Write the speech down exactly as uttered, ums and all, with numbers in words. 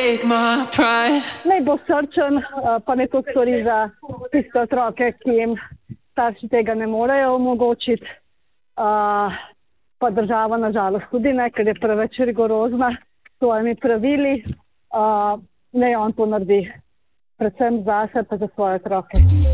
take my pride. Naj bo srčen, pa ne to stori za tiste otroke, ki jim starši tega ne morejo omogočiti. Pa država nažalost tudi ne, ker je preveč rigorozna s svojimi pravili. Naj on to naredi predvsem zase pa za svoje otroke.